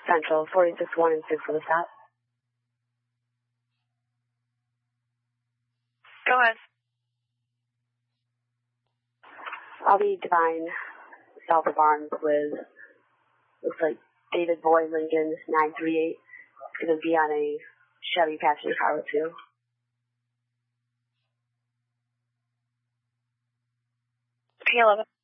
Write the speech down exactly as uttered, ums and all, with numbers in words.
Central, forty-six one and six for the stop. Go ahead. I'll be Divine, south of Barnes with, looks like David Boy Lincoln nine three eight. It's going to be on a Chevy passenger car with two. P eleven.